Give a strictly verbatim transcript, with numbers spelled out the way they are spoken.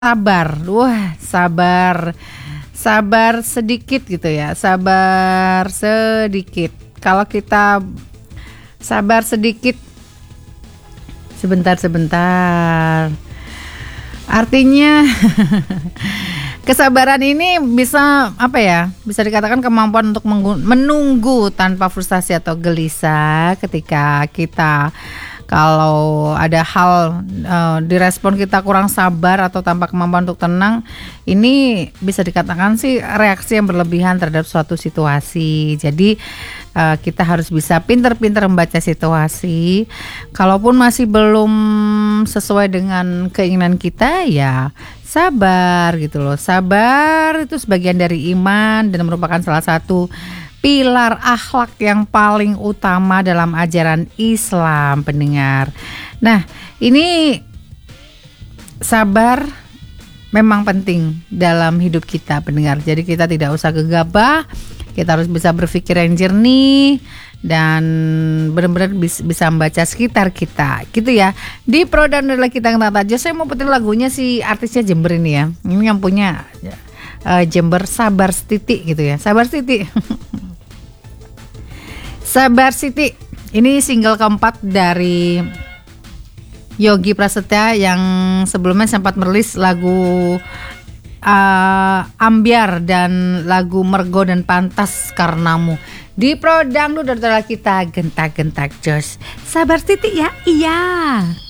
Sabar, wah sabar, sabar sedikit gitu ya, sabar sedikit. Kalau kita sabar sedikit, sebentar-sebentar. Artinya kesabaran ini bisa apa ya? Bisa dikatakan kemampuan untuk menunggu tanpa frustasi atau gelisah ketika kita kalau ada hal uh, direspon kita kurang sabar atau tanpa kemampuan untuk tenang, ini bisa dikatakan sih reaksi yang berlebihan terhadap suatu situasi. Jadi uh, kita harus bisa pintar-pintar membaca situasi. Kalaupun masih belum sesuai dengan keinginan kita, ya sabar gitu loh. Sabar itu sebagian dari iman dan merupakan salah satu pilar akhlak yang paling utama dalam ajaran Islam, pendengar. Nah, ini sabar memang penting dalam hidup kita, pendengar. Jadi kita tidak usah gegabah, kita harus bisa berpikir yang jernih dan benar-benar bisa, bisa membaca sekitar kita, gitu ya. Di Pro dan Nilai Kita yang Tata aja, saya mau putar lagunya si artisnya Jember ini ya. Ini yang punya uh, Jember, Sabar Siti gitu ya. Sabar Siti. Sabar Siti, ini single keempat dari Yogi Prasetya yang sebelumnya sempat merilis lagu uh, Ambyar dan lagu Mergo dan Pantas Karenamu. Di Pro Dangdut dari Kita gentak-gentak jos. Sabar Siti ya, iya.